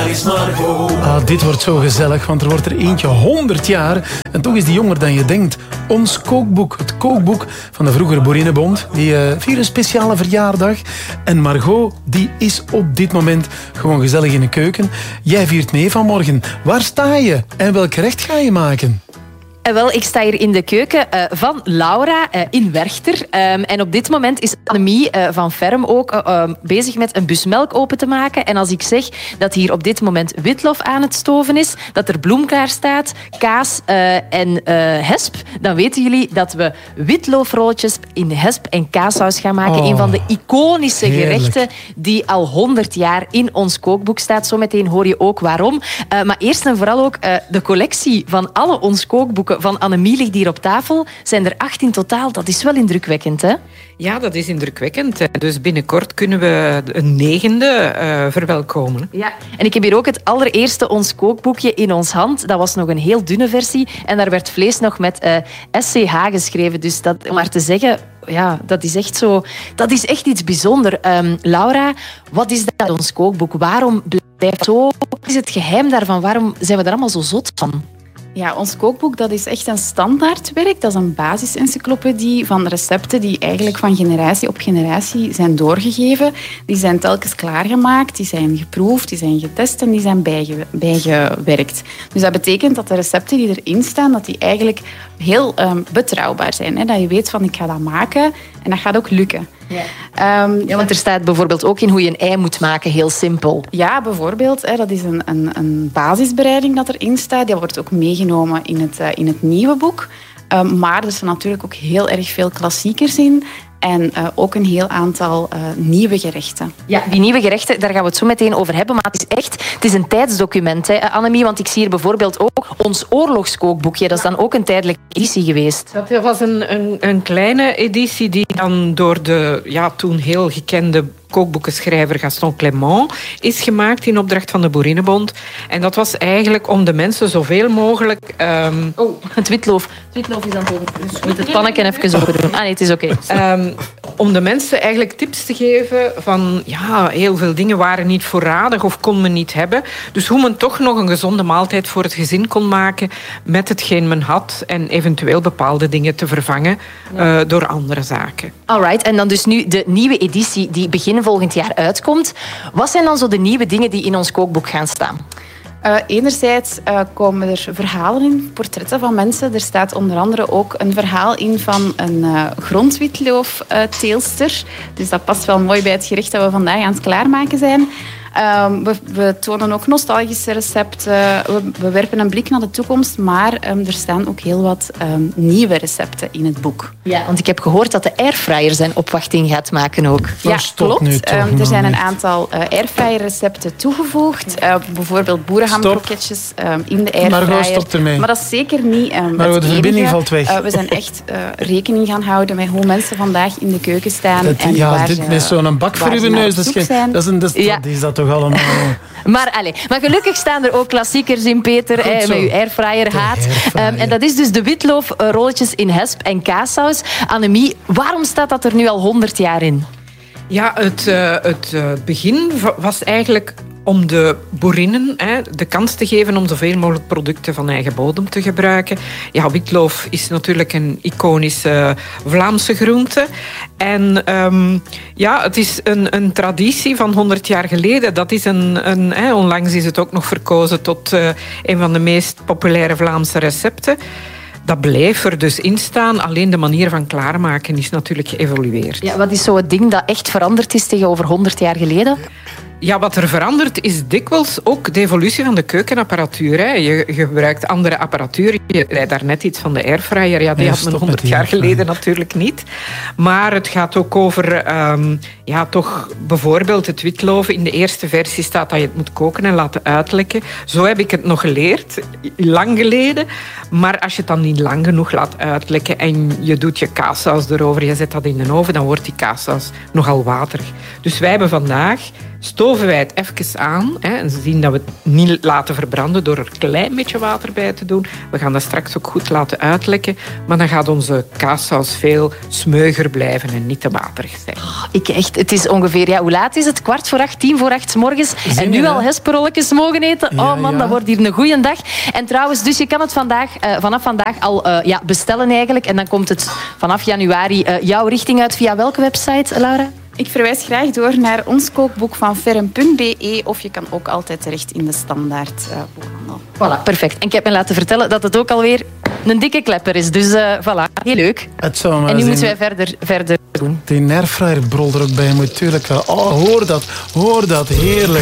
is Margot? Dit wordt zo gezellig, want er wordt er eentje 100 jaar. En toch is die jonger dan je denkt. Ons kookboek, het kookboek van de vroegere Boerinnenbond. Die viert een speciale verjaardag. En Margot, die is op dit moment gewoon gezellig in de keuken. Jij viert mee vanmorgen. Waar sta je en welk gerecht ga je maken? Wel, ik sta hier in de keuken van Laura in Werchter. En op dit moment is Annemie van Ferm ook bezig met een bus melk open te maken. En als ik zeg dat hier op dit moment witlof aan het stoven is, dat er bloem klaar staat, kaas en hesp, dan weten jullie dat we witloofrolletjes in hesp en kaassaus gaan maken. Een van de iconische gerechten die al 100 jaar in ons kookboek staat. Zometeen hoor je ook waarom. Maar eerst en vooral ook de collectie van alle ons kookboeken van Annemie ligt hier op tafel. Zijn er 8 in totaal. Dat is wel indrukwekkend, hè? Ja, dat is indrukwekkend. Dus binnenkort kunnen we een 9e verwelkomen. Ja, en ik heb hier ook het allereerste ons kookboekje in ons hand. Dat was nog een heel dunne versie. En daar werd vlees nog met SCH geschreven. Dus dat, om maar te zeggen, ja, dat is echt zo. Dat is echt iets bijzonders. Laura, wat is dat ons kookboek? Waarom blijft zo? Wat is het geheim daarvan? Waarom zijn we daar allemaal zo zot van? Ja, ons kookboek dat is echt een standaardwerk. Dat is een basisencyclopedie van recepten die eigenlijk van generatie op generatie zijn doorgegeven. Die zijn telkens klaargemaakt, die zijn geproefd, die zijn getest en die zijn bijgewerkt. Dus dat betekent dat de recepten die erin staan, dat die eigenlijk heel betrouwbaar zijn. Hè? Dat je weet van ik ga dat maken en dat gaat ook lukken. Ja. Want er staat bijvoorbeeld ook in hoe je een ei moet maken, heel simpel. Ja, bijvoorbeeld. Dat is een basisbereiding dat erin staat. Die wordt ook meegenomen in het nieuwe boek. Maar er staan natuurlijk ook heel erg veel klassiekers in. En ook een heel aantal nieuwe gerechten. Ja, die nieuwe gerechten, daar gaan we het zo meteen over hebben. Maar het is een tijdsdocument, hè, Annemie. Want ik zie hier bijvoorbeeld ook ons oorlogskookboekje. Dat is dan ook een tijdelijke editie geweest. Dat was een kleine editie die dan door de toen heel gekende kookboekenschrijver Gaston Clément is gemaakt in opdracht van de Boerinnenbond. En dat was eigenlijk om de mensen zoveel mogelijk... Het witloof. Het witloof is aan het over. Dus moet het panneken even open doen. Nee, het is oké. Om de mensen eigenlijk tips te geven van heel veel dingen waren niet voorradig of kon men niet hebben. Dus hoe men toch nog een gezonde maaltijd voor het gezin kon maken met hetgeen men had en eventueel bepaalde dingen te vervangen door andere zaken. Alright, en dan dus nu de nieuwe editie die begin volgend jaar uitkomt. Wat zijn dan zo de nieuwe dingen die in ons kookboek gaan staan? Enerzijds komen er verhalen in, portretten van mensen. Er staat onder andere ook een verhaal in van een grondwitloof-teelster. Dus dat past wel mooi bij het gerecht dat we vandaag aan het klaarmaken zijn. We tonen ook nostalgische recepten. We werpen een blik naar de toekomst. Maar er staan ook heel wat nieuwe recepten in het boek. Ja, want ik heb gehoord dat de airfryer zijn opwachting gaat maken ook. Ja, klopt. Er zijn een aantal airfryer recepten toegevoegd. Bijvoorbeeld boerenhamkroketjes in de airfryer. Margot, stop ermee. Maar dat is zeker niet maar de verbinding valt weg. We zijn echt rekening gaan houden met hoe mensen vandaag in de keuken staan. Dit met zo'n bak voor uw neus. Dat is dat toch allemaal... Maar gelukkig staan er ook klassiekers in, Peter, met uw airfryer haat. En dat is dus de witloofrolletjes in hesp en kaassaus. Annemie, waarom staat dat er nu al 100 jaar in? Ja, het begin was eigenlijk om de boerinnen de kans te geven om zoveel mogelijk producten van eigen bodem te gebruiken. Ja, witloof is natuurlijk een iconische Vlaamse groente. En het is een traditie van 100 jaar geleden. Dat is onlangs is het ook nog verkozen tot een van de meest populaire Vlaamse recepten. Dat blijft er dus in staan. Alleen de manier van klaarmaken is natuurlijk geëvolueerd. Ja, wat is zo het ding dat echt veranderd is tegenover 100 jaar geleden? Ja, wat er verandert is dikwijls ook de evolutie van de keukenapparatuur. Hè. Je gebruikt andere apparatuur. Je zei daarnet iets van de airfryer. Ja, die had men 100 jaar geleden natuurlijk niet. Maar het gaat ook over toch bijvoorbeeld het witloof. In de eerste versie staat dat je het moet koken en laten uitlekken. Zo heb ik het nog geleerd, lang geleden. Maar als je het dan niet lang genoeg laat uitlekken en je doet je kaassaus erover, je zet dat in de oven, dan wordt die kaassaus nogal waterig. Dus wij hebben vandaag stoven wij het even aan. En ze zien dat we het niet laten verbranden door er een klein beetje water bij te doen. We gaan dat straks ook goed laten uitlekken. Maar dan gaat onze kaassaus veel smeuiger blijven en niet te waterig zijn. Het is ongeveer, hoe laat is het? 7:45, 7:45 's morgens. Zingen, en nu al hesperolletjes mogen eten. Ja, oh man, ja. dat wordt hier een goeie dag. En trouwens, dus je kan het vanaf vandaag al bestellen eigenlijk. En dan komt het vanaf januari jouw richting uit. Via welke website, Laura? Ik verwijs graag door naar ons kookboek van ferm.be of je kan ook altijd terecht in de standaard boekhandel. Voilà, perfect. En ik heb me laten vertellen dat het ook alweer een dikke klepper is. Dus voilà, heel leuk. Het zou maar En nu zijn. moeten wij verder doen. Die airfryer brol er ook bij moet, tuurlijk. Oh, hoor dat, heerlijk.